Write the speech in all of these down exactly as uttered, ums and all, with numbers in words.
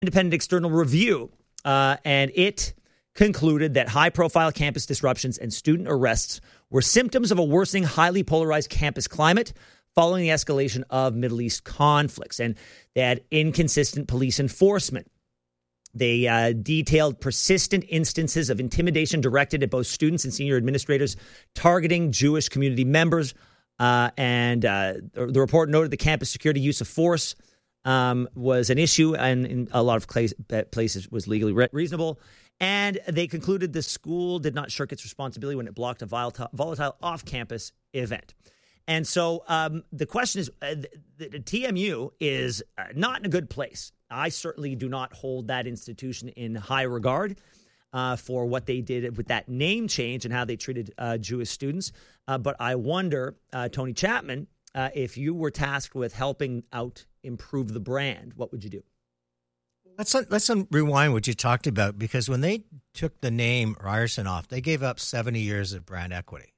independent external review, uh, and it concluded that high-profile campus disruptions and student arrests were symptoms of a worsening, highly polarized campus climate following the escalation of Middle East conflicts. And they had inconsistent police enforcement. They uh, detailed persistent instances of intimidation directed at both students and senior administrators targeting Jewish community members. Uh, and uh, the report noted the campus security use of force um, was an issue, and in a lot of places was legally re- reasonable. And they concluded the school did not shirk its responsibility when it blocked a volatile, volatile off-campus event. And so um, the question is, uh, the, the T M U is uh, not in a good place. I certainly do not hold that institution in high regard uh, for what they did with that name change and how they treated uh, Jewish students. Uh, but I wonder, uh, Tony Chapman, uh, if you were tasked with helping out improve the brand, what would you do? Let's let's rewind what you talked about, because when they took the name Ryerson off, they gave up seventy years of brand equity.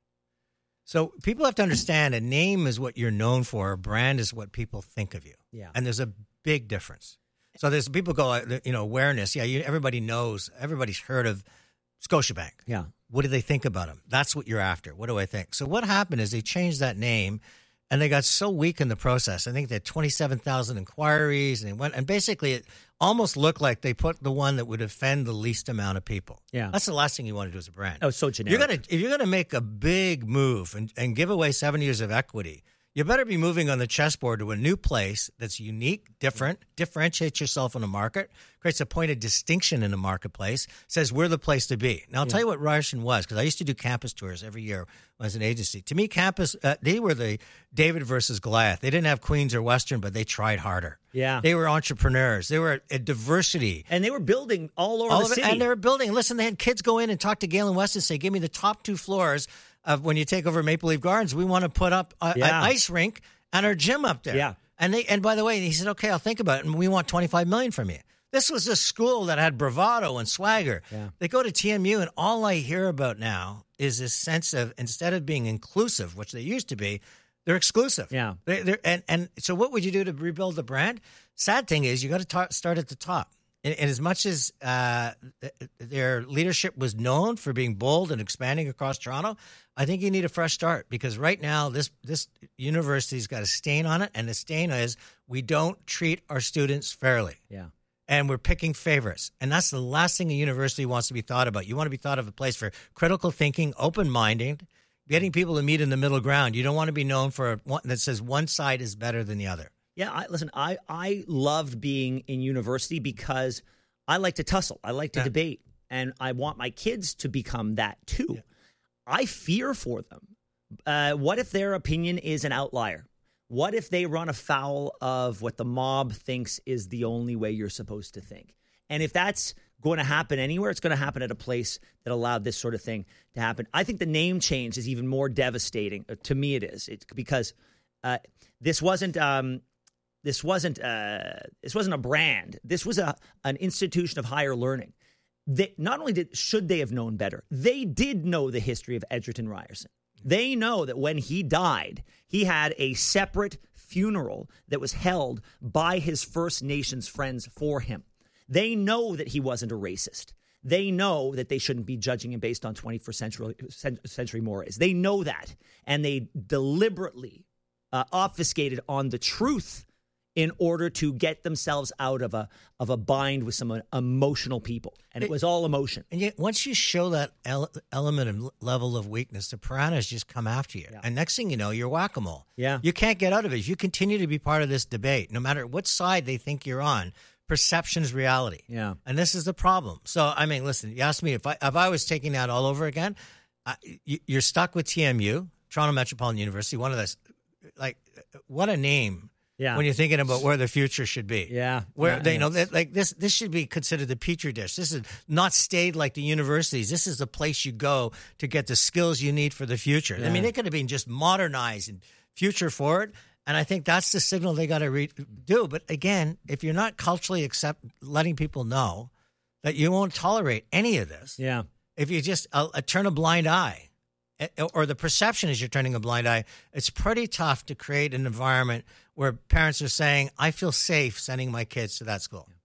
So people have to understand a name is what you're known for. A brand is what people think of you. Yeah. And there's a big difference. So there's people go, you know, awareness. Yeah, you, everybody knows, everybody's heard of Scotiabank. Yeah. What do they think about them? That's what you're after. What do I think? So what happened is they changed that name, and they got so weak in the process. I think they had twenty-seven thousand inquiries, and they went, and basically it almost looked like they put the one that would offend the least amount of people. Yeah. That's the last thing you want to do as a brand. Oh, so generic. You're gonna, if you're going to make a big move and, and give away seven years of equity, you better be moving on the chessboard to a new place that's unique, different, differentiates yourself in the market, creates a point of distinction in the marketplace, says we're the place to be. Now, I'll yeah. tell you what Ryerson was, because I used to do campus tours every year as an agency. To me, campus, uh, they were the David versus Goliath. They didn't have Queens or Western, but they tried harder. Yeah. They were entrepreneurs. They were a diversity. And they were building all over all the of it, city. And they were building. Listen, they had kids go in and talk to Galen West and say, give me the top two floors of when you take over Maple Leaf Gardens. We want to put up a, yeah. an ice rink and our gym up there. Yeah. And they and by the way, he said, okay, I'll think about it. And we want twenty-five million dollars from you. This was a school that had bravado and swagger. Yeah. They go to T M U, and all I hear about now is this sense of, instead of being inclusive, which they used to be, they're exclusive. Yeah. They're, they're, and, and so what would you do to rebuild the brand? Sad thing is you got to ta- start at the top. And, and as much as uh, their leadership was known for being bold and expanding across Toronto, I think you need a fresh start, because right now this this university's got a stain on it, and the stain is we don't treat our students fairly. Yeah. And we're picking favorites. And that's the last thing a university wants to be thought about. You want to be thought of a place for critical thinking, open-minded, getting people to meet in the middle ground. You don't want to be known for one that says one side is better than the other. Yeah, I, listen, I, I loved being in university because I like to tussle. I like to Yeah. debate. And I want my kids to become that too. Yeah. I fear for them. Uh, what if their opinion is an outlier? What if they run afoul of what the mob thinks is the only way you're supposed to think? And if that's going to happen anywhere, it's going to happen at a place that allowed this sort of thing to happen. I think the name change is even more devastating. Uh, to me, it is. It's because uh, this wasn't um, this wasn't uh, this wasn't a brand. This was a an institution of higher learning. They, not only did should they have known better, they did know the history of Edgerton Ryerson. They know that when he died, he had a separate funeral that was held by his First Nations friends for him. They know that he wasn't a racist. They know that they shouldn't be judging him based on twenty-first century, century mores. They know that. And they deliberately uh, obfuscated on the truth in order to get themselves out of a of a bind with some emotional people. And it was all emotion. And yet, once you show that ele- element and level of weakness, the piranhas just come after you. Yeah. And next thing you know, you're whack-a-mole. Yeah. You can't get out of it. If you continue to be part of this debate, no matter what side they think you're on, perception is reality. Yeah. And this is the problem. So, I mean, listen, you asked me if I, if I was taking that all over again, I, you, you're stuck with T M U, Toronto Metropolitan University, one of those, like, what a name. Yeah. When you're thinking about where the future should be. Yeah. Where yeah, they, you know, yeah. that, like this, this should be considered the petri dish. This is not stayed like the universities. This is the place you go to get the skills you need for the future. Yeah. I mean, it could have been just modernized and future forward. And I think that's the signal they got to re- do. But again, if you're not culturally accept letting people know that you won't tolerate any of this, Yeah. if you just uh, uh, turn a blind eye, or the perception is you're turning a blind eye, it's pretty tough to create an environment where parents are saying, I feel safe sending my kids to that school.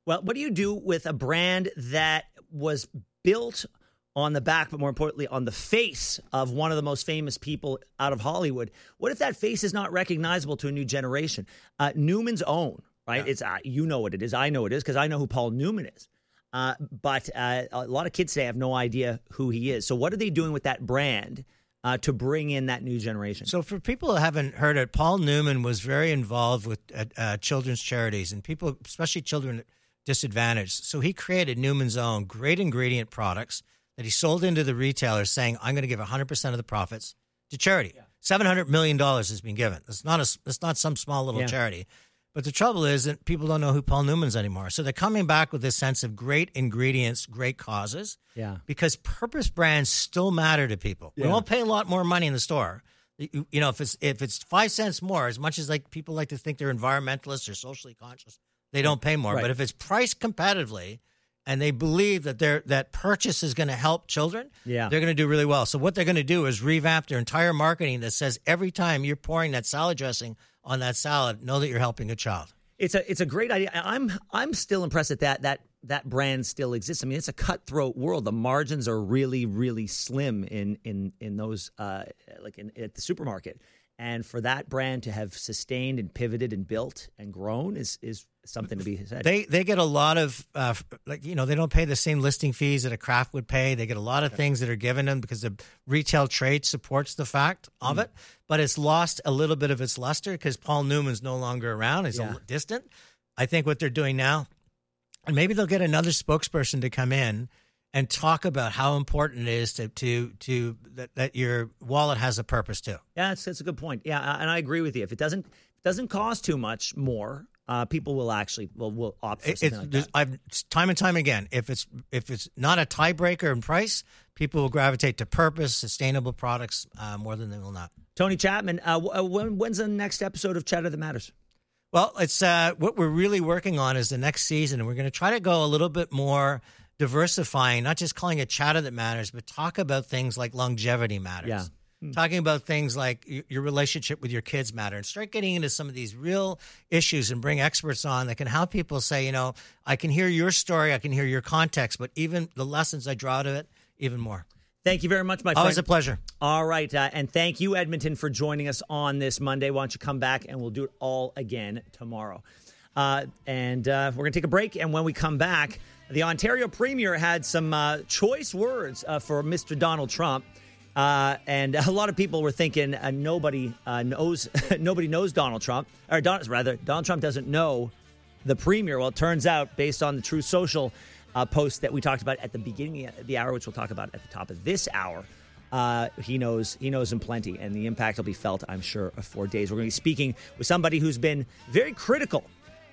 Well, what do you do with a brand that was built on the back, but more importantly, on the face of one of the most famous people out of Hollywood? What if that face is not recognizable to a new generation? Uh, Newman's Own, right? Yeah. It's uh, you know what it is. I know what it is because I know who Paul Newman is. Uh, but uh, a lot of kids today have no idea who he is. So what are they doing with that brand uh, to bring in that new generation? So for people who haven't heard it, Paul Newman was very involved with uh, uh, children's charities and people, especially children disadvantaged. So he created Newman's Own, great ingredient products that he sold into the retailers saying, I'm going to give one hundred percent of the profits to charity. Yeah. seven hundred million dollars has been given. It's not a, it's not some small little yeah. charity. But the trouble is that people don't know who Paul Newman's anymore. So they're coming back with this sense of great ingredients, great causes. Yeah. Because purpose brands still matter to people. Yeah. We won't pay a lot more money in the store. You, you know, if it's if it's five cents more, as much as like people like to think they're environmentalists or socially conscious, they don't pay more. Right. But if it's priced competitively, and they believe that their that purchase is going to help children, yeah. they're going to do really well. So what they're going to do is revamp their entire marketing that says every time you're pouring that salad dressing on that salad, know that you're helping a child. It's a it's a great idea. I'm I'm still impressed that that that that brand still exists. I mean, it's a cutthroat world. The margins are really really slim in in in those uh, like in at the supermarket. And for that brand to have sustained and pivoted and built and grown is is something to be said. They they get a lot of uh, like you know they don't pay the same listing fees that a Kraft would pay. They get a lot of things that are given them because the retail trade supports the fact of mm. it. But it's lost a little bit of its luster because Paul Newman's no longer around. He's yeah. a, distant. I think what they're doing now, and maybe they'll get another spokesperson to come in and talk about how important it is to to to that, that your wallet has a purpose too. Yeah, that's that's a good point. Yeah, and I agree with you. If it doesn't if it doesn't cost too much more, uh, people will actually will will opt for something it's, like that. I've time and time again. If it's if it's not a tiebreaker in price, people will gravitate to purpose, sustainable products uh, more than they will not. Tony Chapman, uh, when, when's the next episode of Chatter That Matters? Well, it's uh, what we're really working on is the next season, and we're going to try to go a little bit more diversifying, not just calling it Chatter That Matters, but talk about things like longevity matters. Yeah. Mm. Talking about things like your relationship with your kids matter, and start getting into some of these real issues and bring experts on that can help people say, you know, I can hear your story, I can hear your context, but even the lessons I draw out of it, even more. Thank you very much, my friend. Always a pleasure. All right. Uh, and thank you, Edmonton, for joining us on this Monday. Why don't you come back and we'll do it all again tomorrow. Uh, and uh, we're going to take a break. And when we come back, the Ontario Premier had some uh, choice words uh, for Mister Donald Trump. Uh, and a lot of people were thinking uh, nobody uh, knows nobody knows Donald Trump. Or Don, rather, Donald Trump doesn't know the Premier. Well, it turns out, based on the Truth Social uh, post that we talked about at the beginning of the hour, which we'll talk about at the top of this hour, uh, he knows he knows him plenty. And the impact will be felt, I'm sure, for days. We're going to be speaking with somebody who's been very critical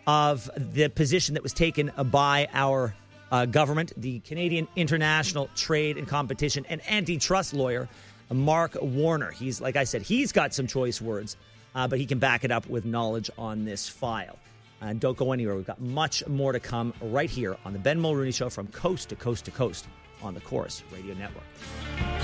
of the position that was taken by our Uh, government, the Canadian International Trade and Competition and Antitrust lawyer, Mark Warner. He's, like I said, he's got some choice words, uh, but he can back it up with knowledge on this file. And uh, don't go anywhere. We've got much more to come right here on the Ben Mulrooney Show from coast to coast to coast on the Chorus Radio Network.